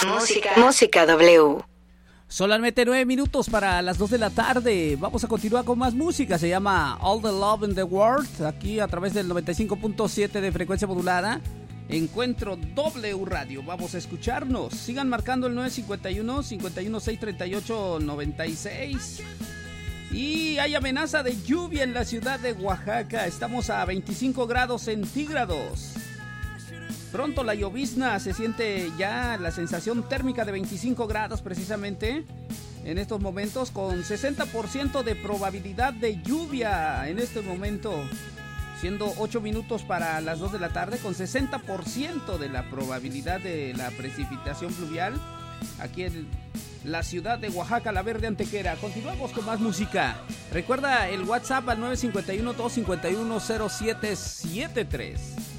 Música W. Solamente 9 minutos para las 2 de la tarde. Vamos a continuar con más música. Se llama All the Love in the World. Aquí a través del 95.7 de frecuencia modulada. Encuentro W Radio. Vamos a escucharnos. Sigan marcando el 951-516-3896. Y hay amenaza de lluvia en la ciudad de Oaxaca. Estamos a 25 grados centígrados. Pronto la llovizna, se siente ya la sensación térmica de 25 grados precisamente en estos momentos, con 60% de probabilidad de lluvia en este momento, siendo 8 minutos para las 2 de la tarde, con 60% de la probabilidad de la precipitación pluvial aquí en la ciudad de Oaxaca, la Verde Antequera. Continuamos con más música. Recuerda el WhatsApp al 951-251-0773.